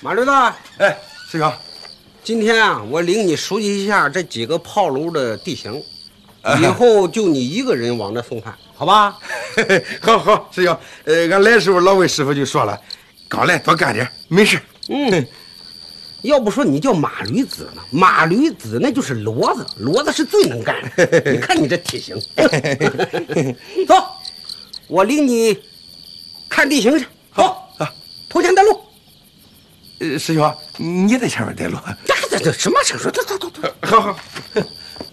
马驴子， 哎，师兄， 今天啊，我领你熟悉一下这几个炮楼的地形，以后就你一个人往那送饭，好吧？ 好，师兄，俺来时候老魏师傅就说了，刚来多干点，没事。 要不说你叫马驴子呢？马驴子那就是骡子，骡子是最能干的。你看你这体型，走，我领你看地形去。 好啊， 头前带路。 师兄，你在前面带路。 这什么声说？走。 好。